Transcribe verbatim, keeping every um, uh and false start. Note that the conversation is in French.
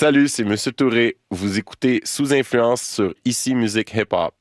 Salut, c'est Monsieur Touré. Vous écoutez Sous Influence sur Ici Musique Hip Hop.